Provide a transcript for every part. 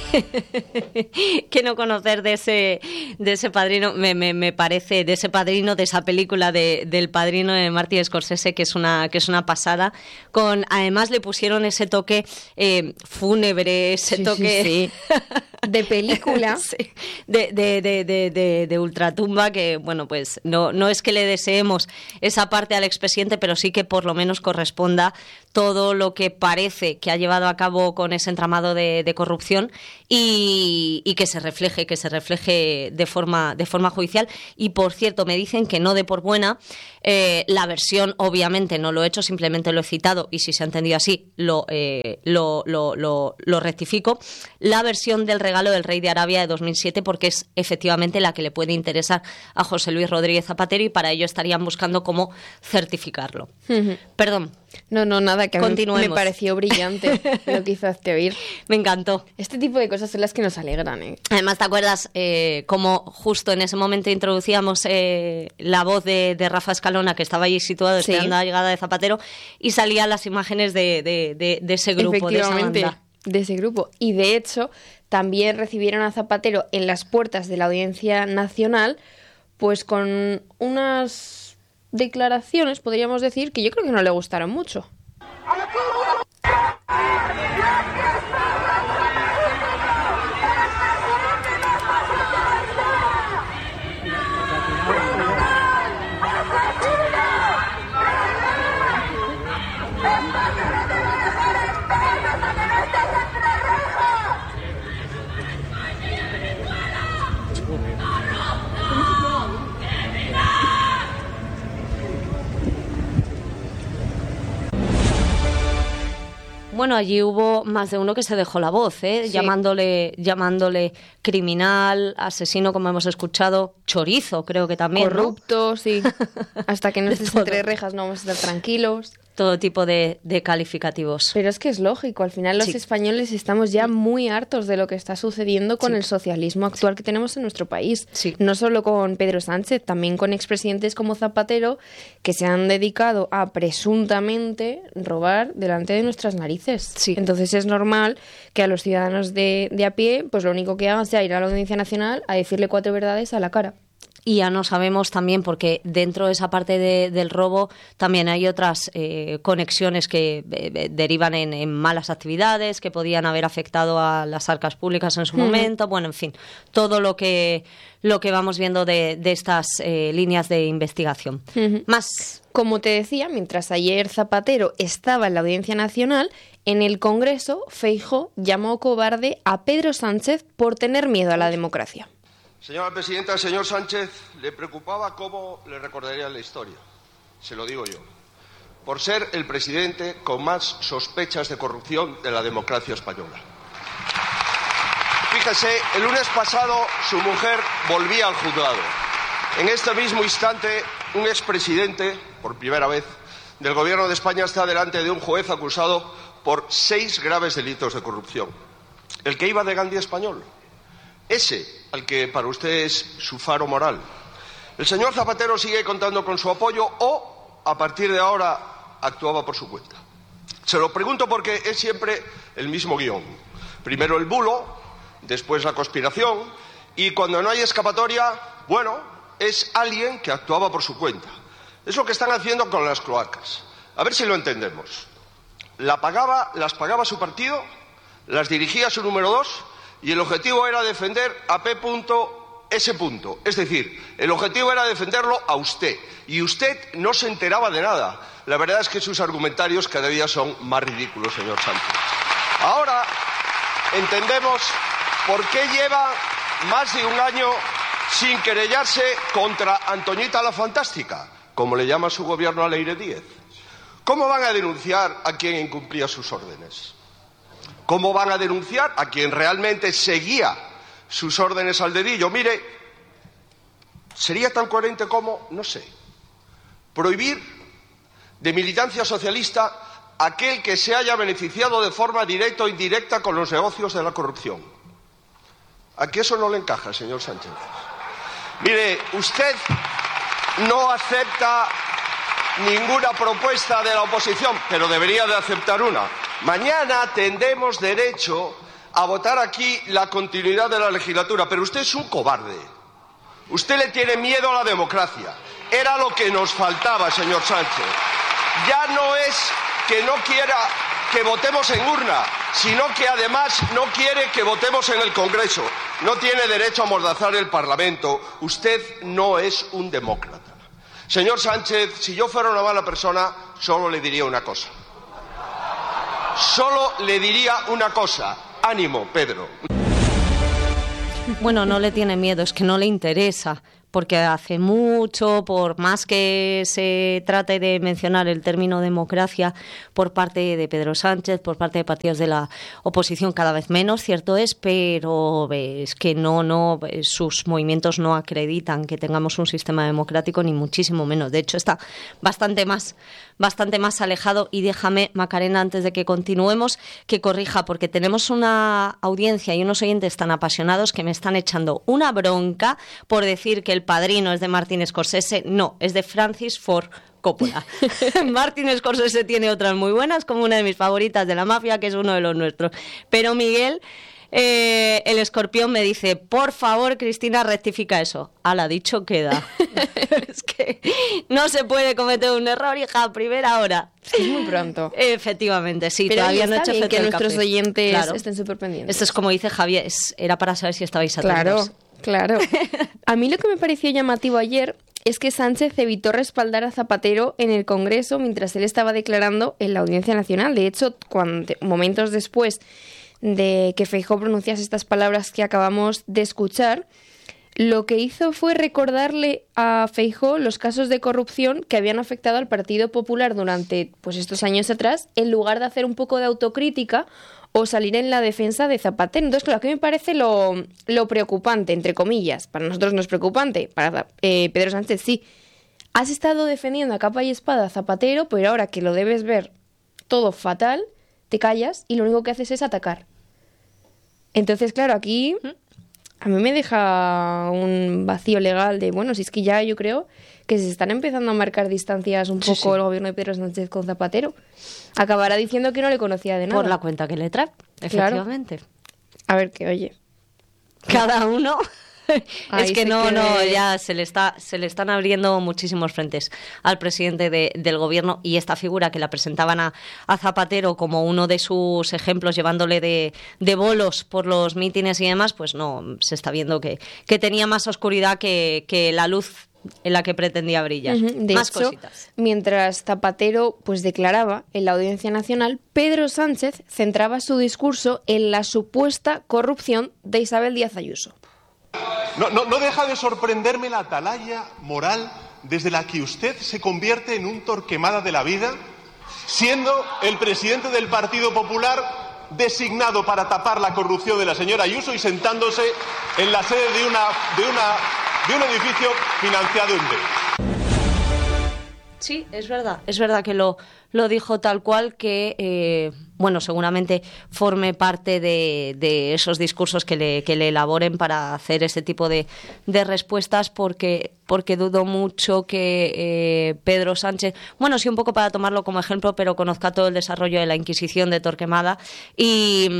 que no conocer de ese padrino, me parece, de ese padrino, de esa película del Padrino de Martin Scorsese, que es una pasada. Además le pusieron ese toque fúnebre, ese toque sí. De película, sí, de ultratumba, que bueno, pues no es que le deseemos esa parte al expresidente, pero sí que por lo menos corresponda todo lo que parece que ha llevado a cabo con ese entramado de corrupción y que se refleje de forma judicial. Y por cierto, me dicen que no de por buena, la versión obviamente no lo he hecho, simplemente lo he citado, y si se ha entendido así lo rectifico, la versión del regalo del rey de Arabia de 2007, porque es efectivamente la que le puede interesar a José Luis Rodríguez Zapatero, y para ello estarían buscando cómo certificarlo. Perdón. No, nada, que a mí me Continuemos. pareció brillante lo que hizaste oír. Me encantó. Este tipo de cosas son las que nos alegran, ¿eh? Además, ¿te acuerdas cómo justo en ese momento introducíamos la voz de Rafa Escalona, que estaba allí situado esperando la llegada de Zapatero, y salían las imágenes de ese grupo, de esa banda? De ese grupo. Y de hecho, también recibieron a Zapatero en las puertas de la Audiencia Nacional, pues con unas declaraciones, podríamos decir, que yo creo que no le gustaron mucho. Bueno, allí hubo más de uno que se dejó la voz, Sí. llamándole criminal, asesino, como hemos escuchado, chorizo, creo que también, Corrupto, ¿no? sí. Hasta que no De estés todo. entre rejas no vamos a estar tranquilos. Todo tipo de calificativos. Pero es que es lógico, al final los españoles estamos ya muy hartos de lo que está sucediendo con el socialismo actual que tenemos en nuestro país. Sí. No solo con Pedro Sánchez, también con expresidentes como Zapatero, que se han dedicado a presuntamente robar delante de nuestras narices. Sí. Entonces es normal que a los ciudadanos de a pie, pues lo único que hagan sea ir a la Audiencia Nacional a decirle 4 verdades a la cara. Y ya no sabemos también, porque dentro de esa parte del robo también hay otras conexiones que derivan en malas actividades, que podían haber afectado a las arcas públicas en su momento. Bueno, en fin, todo lo que vamos viendo de estas líneas de investigación. Más. Como te decía, mientras ayer Zapatero estaba en la Audiencia Nacional, en el Congreso, Feijóo llamó cobarde a Pedro Sánchez por tener miedo a la democracia. Señora presidenta, al señor Sánchez le preocupaba cómo le recordaría en la historia. Se lo digo yo. Por ser el presidente con más sospechas de corrupción de la democracia española. Fíjese, el lunes pasado su mujer volvía al juzgado. En este mismo instante, un expresidente, por primera vez, del Gobierno de España está delante de un juez acusado por 6 graves delitos de corrupción. El que iba de Gandhi español. Ese al que para usted es su faro moral. El señor Zapatero sigue contando con su apoyo o, a partir de ahora, actuaba por su cuenta. Se lo pregunto porque es siempre el mismo guión. Primero el bulo, después la conspiración, y cuando no hay escapatoria, bueno, es alguien que actuaba por su cuenta. Es lo que están haciendo con las cloacas. A ver si lo entendemos. Las pagaba su partido, las dirigía su número 2, y el objetivo era defender a P.S. Es decir, el objetivo era defenderlo a usted. Y usted no se enteraba de nada. La verdad es que sus argumentarios cada día son más ridículos, señor Sánchez. Ahora entendemos por qué lleva más de un año sin querellarse contra Antoñita la Fantástica, como le llama su gobierno a Leire Díez. ¿Cómo van a denunciar a quien incumplía sus órdenes? ¿Cómo van a denunciar a quien realmente seguía sus órdenes al dedillo? Mire, sería tan coherente como, no sé, prohibir de militancia socialista a aquel que se haya beneficiado de forma directa o indirecta con los negocios de la corrupción. ¿A qué eso no le encaja, señor Sánchez? Mire, usted no acepta ninguna propuesta de la oposición, pero debería de aceptar una. Mañana tendremos derecho a votar aquí la continuidad de la legislatura, pero usted es un cobarde. Usted le tiene miedo a la democracia. Era lo que nos faltaba, señor Sánchez. Ya no es que no quiera que votemos en urna, sino que además no quiere que votemos en el Congreso. No tiene derecho a amordazar el Parlamento. Usted no es un demócrata. Señor Sánchez, si yo fuera una mala persona, solo le diría una cosa. Solo le diría una cosa. Ánimo, Pedro. Bueno, no le tiene miedo, es que no le interesa, porque hace mucho, por más que se trate de mencionar el término democracia por parte de Pedro Sánchez, por parte de partidos de la oposición, cada vez menos, cierto es, pero es que sus movimientos no acreditan que tengamos un sistema democrático, ni muchísimo menos. De hecho, está bastante más alejado. Y déjame, Macarena, antes de que continuemos, que corrija, porque tenemos una audiencia y unos oyentes tan apasionados que me están echando una bronca por decir que El Padrino es de Martin Scorsese. No, es de Francis Ford Coppola. Martin Scorsese tiene otras muy buenas, como una de mis favoritas de la mafia, que es uno de los nuestros. Pero Miguel, el escorpión, me dice: por favor, Cristina, rectifica eso. Ala, dicho queda. Es que no se puede cometer un error, hija, a primera hora. Es muy pronto. Efectivamente, sí. Pero todavía no he está hecho bien efecto que del nuestros café. oyentes Claro. estén súper pendientes. Esto es como dice Javier, era para saber si estabais atentos. Claro. A mí lo que me pareció llamativo ayer es que Sánchez evitó respaldar a Zapatero en el Congreso mientras él estaba declarando en la Audiencia Nacional. De hecho, momentos después de que Feijóo pronunciase estas palabras que acabamos de escuchar, lo que hizo fue recordarle a Feijóo los casos de corrupción que habían afectado al Partido Popular durante estos años atrás, en lugar de hacer un poco de autocrítica o salir en la defensa de Zapatero. Entonces, claro, aquí me parece lo preocupante, entre comillas. Para nosotros no es preocupante, para Pedro Sánchez sí. Has estado defendiendo a capa y espada a Zapatero, pero ahora que lo debes ver todo fatal, te callas y lo único que haces es atacar. Entonces, claro, aquí a mí me deja un vacío legal de, si es que ya yo creo que se están empezando a marcar distancias un poco el gobierno de Pedro Sánchez con Zapatero. Acabará diciendo que no le conocía de nada. Por la cuenta que le trae, efectivamente. Claro. A ver, que oye. Cada uno... Ahí es que sí ya se le están abriendo muchísimos frentes al presidente del gobierno, y esta figura que la presentaban a Zapatero como uno de sus ejemplos, llevándole de bolos por los mítines y demás, pues no, se está viendo que tenía más oscuridad que la luz en la que pretendía brillar. De más hecho, cositas. Mientras Zapatero declaraba en la Audiencia Nacional, Pedro Sánchez centraba su discurso en la supuesta corrupción de Isabel Díaz Ayuso. No deja de sorprenderme la atalaya moral desde la que usted se convierte en un Torquemada de la vida, siendo el presidente del Partido Popular designado para tapar la corrupción de la señora Ayuso y sentándose en la sede de un edificio financiado en B. Sí, es verdad que lo dijo tal cual, que seguramente forme parte de esos discursos que le elaboren para hacer ese tipo de respuestas, porque dudo mucho que Pedro Sánchez, sí, un poco para tomarlo como ejemplo, pero conozca todo el desarrollo de la Inquisición de Torquemada, y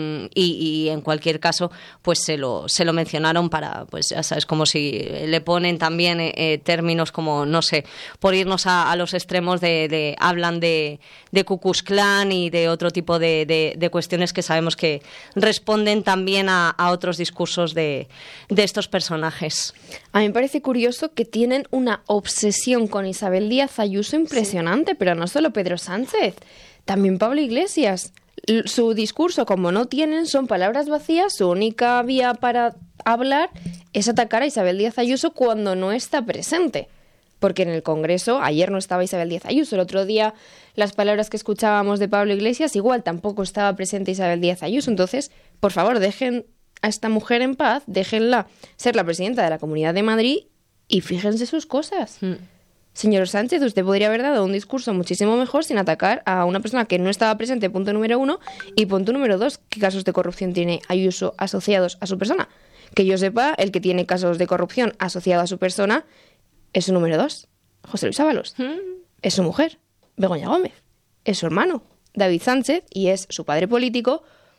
en cualquier caso pues se lo mencionaron para, ya sabes, como si le ponen también términos como, no sé, por irnos a los extremos hablan de Ku Klux Klan y de otro tipo de cuestiones que sabemos que responden también a otros discursos de estos personajes. A mí me parece curioso que tienen una obsesión con Isabel Díaz Ayuso impresionante, pero no solo Pedro Sánchez, también Pablo Iglesias. Su discurso, como no tienen, son palabras vacías, su única vía para hablar es atacar a Isabel Díaz Ayuso cuando no está presente. Porque en el Congreso, ayer no estaba Isabel Díaz Ayuso, el otro día las palabras que escuchábamos de Pablo Iglesias, igual tampoco estaba presente Isabel Díaz Ayuso. Entonces, por favor, dejen a esta mujer en paz, déjenla ser la presidenta de la Comunidad de Madrid y fíjense sus cosas. Señor Sánchez, usted podría haber dado un discurso muchísimo mejor sin atacar a una persona que no estaba presente, punto número 1, y punto número 2, ¿qué casos de corrupción tiene Ayuso asociados a su persona? Que yo sepa, el que tiene casos de corrupción asociado a su persona es su número 2, José Luis Ábalos. Es su mujer, Begoña Gómez. Es su hermano, David Sánchez, y es su padre político,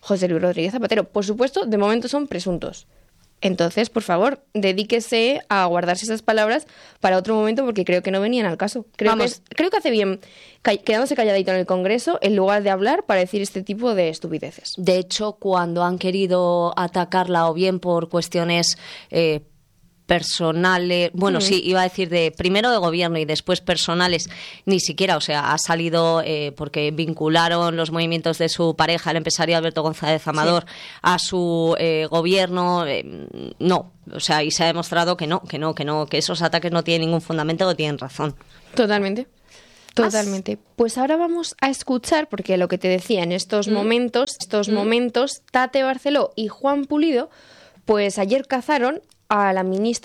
José Luis Rodríguez Zapatero. Por supuesto, de momento son presuntos. Entonces, por favor, dedíquese a guardarse esas palabras para otro momento porque creo que no venían al caso. Creo que hace bien quedándose calladito en el Congreso en lugar de hablar para decir este tipo de estupideces. De hecho, cuando han querido atacarla o bien por cuestiones personales, sí, iba a decir primero de gobierno y después personales, ni siquiera, o sea, ha salido porque vincularon los movimientos de su pareja, el empresario Alberto González Amador, a su gobierno, no, o sea, y se ha demostrado que esos ataques no tienen ningún fundamento, o tienen razón. Totalmente. Pues ahora vamos a escuchar, porque lo que te decía, en estos momentos, Tate Barceló y Juan Pulido, pues ayer cazaron a la ministra